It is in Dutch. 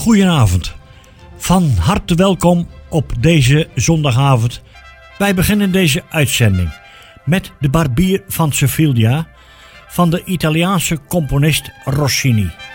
Goedenavond. Van harte welkom op deze zondagavond. Wij beginnen deze uitzending met de Barbier van Sevilla van de Italiaanse componist Rossini.